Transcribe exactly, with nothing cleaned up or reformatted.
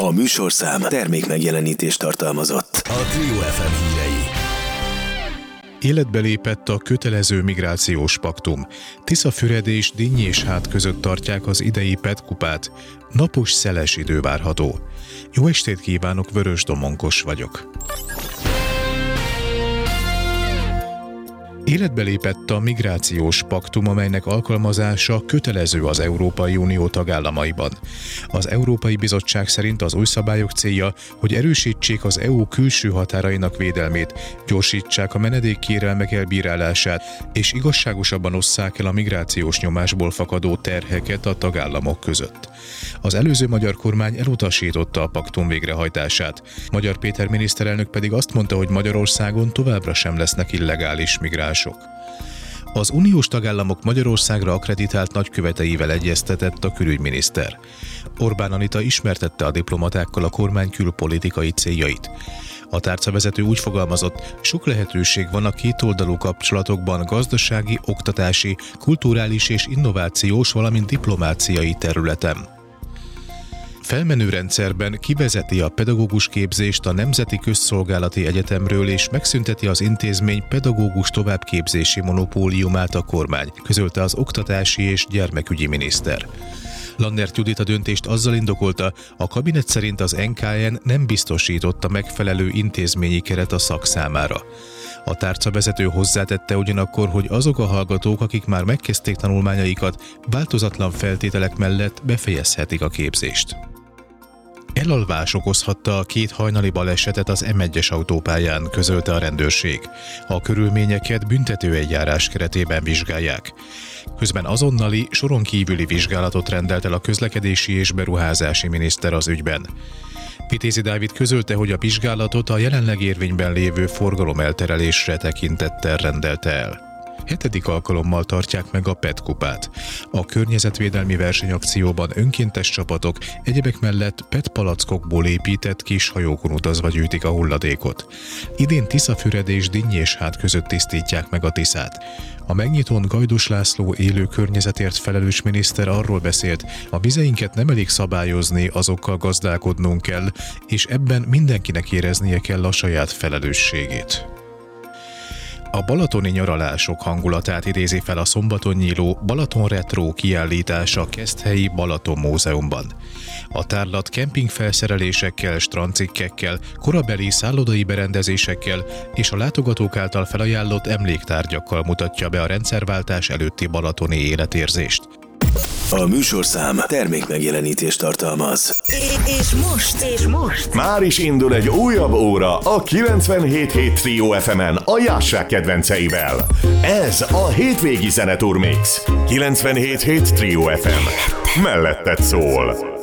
A műsorszám termékmegjelenítést tartalmazott. A Trio ef em hírei. Életbe lépett a kötelező migrációs paktum. Tiszafüred és Dinnyéshád között tartják az idei Pet-kupát. Napos, szeles idő várható. Jó estét kívánok, Vörös Domonkos vagyok. Életbe lépett a migrációs paktum, amelynek alkalmazása kötelező az Európai Unió tagállamaiban. Az Európai Bizottság szerint az új szabályok célja, hogy erősítsék az é u külső határainak védelmét, gyorsítsák a menedékkérelmek elbírálását, és igazságosabban osszák el a migrációs nyomásból fakadó terheket a tagállamok között. Az előző magyar kormány elutasította a paktum végrehajtását. Magyar Péter miniszterelnök pedig azt mondta, hogy Magyarországon továbbra sem lesznek illegális migránsok. Az uniós tagállamok Magyarországra akkreditált nagyköveteivel egyeztetett a külügyminiszter. Orbán Anita ismertette a diplomatákkal a kormány külpolitikai céljait. A tárcavezető úgy fogalmazott, sok lehetőség van a kétoldalú kapcsolatokban gazdasági, oktatási, kulturális és innovációs, valamint diplomáciai területen. Felmenő rendszerben kivezeti a pedagógus képzést a Nemzeti Közszolgálati Egyetemről és megszünteti az intézmény pedagógus továbbképzési monopóliumát a kormány, közölte az oktatási és gyermekügyi miniszter. Lannert Judit a döntést azzal indokolta, a kabinet szerint az en ká en nem biztosította megfelelő intézményi keret a szak számára. A tárcavezető hozzátette ugyanakkor, hogy azok a hallgatók, akik már megkezdték tanulmányaikat, változatlan feltételek mellett befejezhetik a képzést. Elalvás okozhatta a két hajnali balesetet az em egyes autópályán, közölte a rendőrség. A körülményeket büntetőeljárás keretében vizsgálják. Közben azonnali, soron kívüli vizsgálatot rendelt el a közlekedési és beruházási miniszter az ügyben. Vitézi Dávid közölte, hogy a vizsgálatot a jelenleg érvényben lévő forgalomelterelésre tekintettel rendelte el. Hetedik alkalommal tartják meg a Pet-kupát. A környezetvédelmi versenyakcióban önkéntes csapatok egyebek mellett pet palackokból épített kis hajókon utazva gyűjtik a hulladékot. Idén Tiszafüred és Dinnyéshád között tisztítják meg a Tiszát. A megnyitón Gajdos László élő környezetért felelős miniszter arról beszélt, a vizeinket nem elég szabályozni, azokkal gazdálkodnunk kell, és ebben mindenkinek éreznie kell a saját felelősségét. A balatoni nyaralások hangulatát idézi fel a szombaton nyíló Balaton Retro kiállítás a Keszthelyi Balaton Múzeumban. A tárlat kempingfelszerelésekkel, strandcikkekkel, korabeli szállodai berendezésekkel és a látogatók által felajánlott emléktárgyakkal mutatja be a rendszerváltás előtti balatoni életérzést. A műsorszám termékmegjelenítést tartalmaz. És most, és most már is indul egy újabb óra a kilencvenhét hét Trio ef emen a Jássák kedvenceivel. Ez a hétvégi zeneturmix. kilencvenhét hét Trio ef em. Melletted szól.